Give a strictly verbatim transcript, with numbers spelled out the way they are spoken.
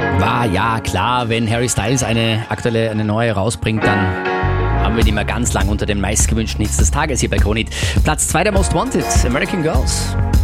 War ja klar, wenn Harry Styles eine aktuelle, eine neue rausbringt, dann haben wir die mal ganz lang unter den meistgewünschten Hits des Tages hier bei Kronit. Platz zwei der Most Wanted, American Girls.